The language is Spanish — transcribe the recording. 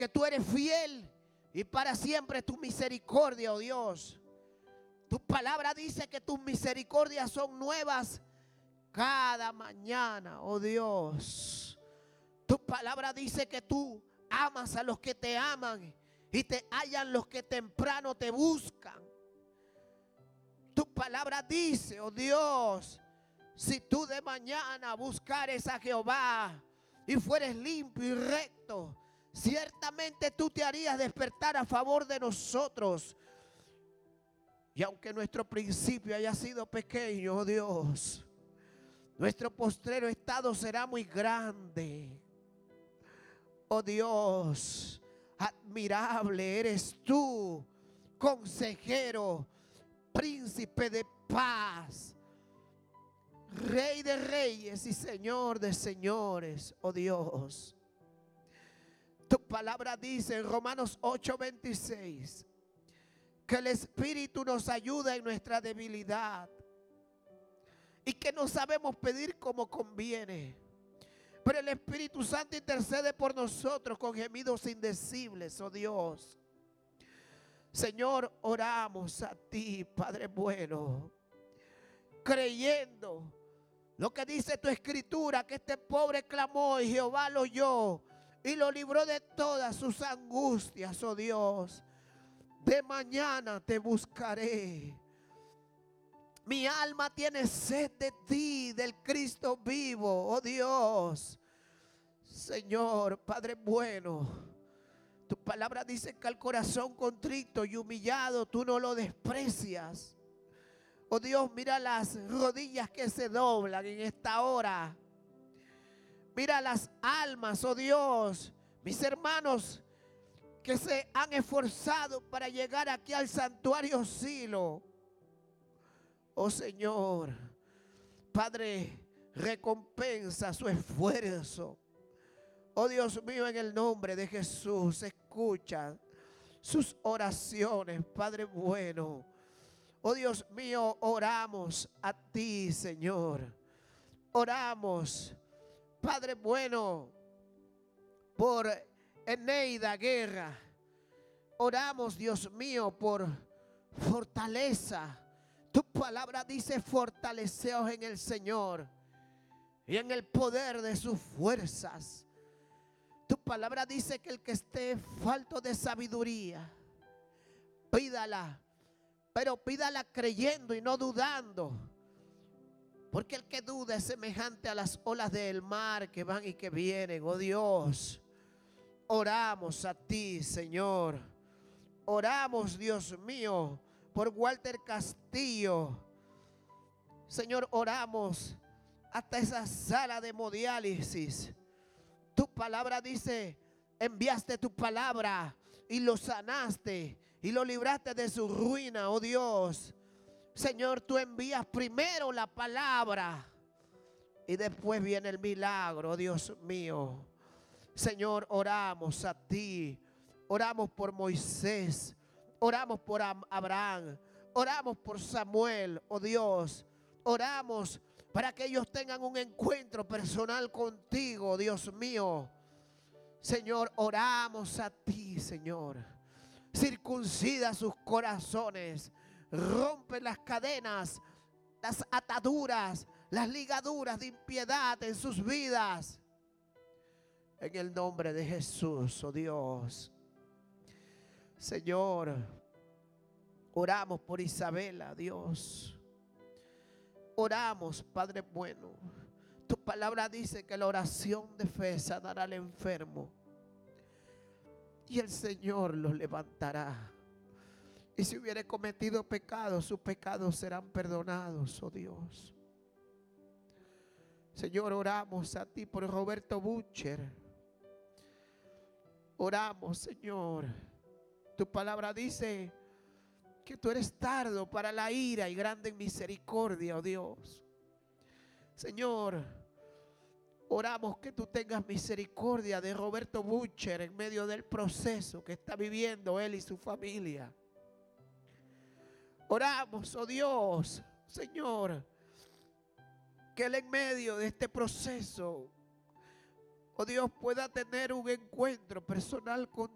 que tú eres fiel y para siempre tu misericordia, oh Dios. Tu palabra dice que tus misericordias son nuevas cada mañana, oh Dios. Tu palabra dice que tú amas a los que te aman y te hallan los que temprano te buscan. Tu palabra dice, oh Dios, si tú de mañana buscares a Jehová y fueres limpio y recto, ciertamente tú te harías despertar a favor de nosotros. Y aunque nuestro principio haya sido pequeño, oh Dios, nuestro postrero estado será muy grande. Oh Dios, admirable eres tú, consejero, príncipe de paz, Rey de reyes y Señor de señores, oh Dios. Tu palabra dice en Romanos 8:26 que el Espíritu nos ayuda en nuestra debilidad y que no sabemos pedir como conviene, pero el Espíritu Santo intercede por nosotros con gemidos indecibles, oh Dios. Señor, oramos a ti, Padre bueno, creyendo lo que dice tu escritura, que este pobre clamó y Jehová lo oyó y lo libró de todas sus angustias, oh Dios. De mañana te buscaré. Mi alma tiene sed de ti, del Cristo vivo, oh Dios. Señor, Padre bueno, tu palabra dice que al corazón contrito y humillado tú no lo desprecias. Oh Dios, mira las rodillas que se doblan en esta hora. Mira las almas, oh Dios, mis hermanos que se han esforzado para llegar aquí al santuario Silo. Oh Señor, Padre, recompensa su esfuerzo. Oh Dios mío, en el nombre de Jesús, escucha sus oraciones, Padre bueno. Oh Dios mío, oramos a ti, Señor. Oramos, Padre bueno, por Eneida Guerra. Oramos, Dios mío, por fortaleza. Tu palabra dice: fortaleceos en el Señor y en el poder de sus fuerzas. Tu palabra dice que el que esté falto de sabiduría, pídala, pero pídala creyendo y no dudando, porque el que duda es semejante a las olas del mar que van y que vienen. Oh Dios, oramos a ti, Señor. Oramos, Dios mío, por Walter Castillo. Señor, oramos hasta esa sala de hemodiálisis. Tu palabra dice: enviaste tu palabra y lo sanaste y lo libraste de su ruina, oh Dios. Señor, tú envías primero la palabra y después viene el milagro, oh Dios mío. Señor, oramos a ti. Oramos por Moisés. Oramos por Abraham. Oramos por Samuel, oh Dios. Oramos para que ellos tengan un encuentro personal contigo, Dios mío. Señor, oramos a ti, Señor. Circuncida sus corazones. Rompe las cadenas, las ataduras, las ligaduras de impiedad en sus vidas. En el nombre de Jesús, oh Dios. Señor, oramos por Isabela, Dios. Oramos, Padre bueno. Tu palabra dice que la oración de fe sanará al enfermo y el Señor los levantará. Y si hubiere cometido pecados, sus pecados serán perdonados, oh Dios. Señor, oramos a ti por Roberto Butcher. Oramos, Señor. Tu palabra dice que tú eres tardo para la ira y grande en misericordia, oh Dios. Señor, oramos que tú tengas misericordia de Roberto Butcher en medio del proceso que está viviendo él y su familia. Oramos, oh Dios, Señor, que él en medio de este proceso, oh Dios, pueda tener un encuentro personal contigo.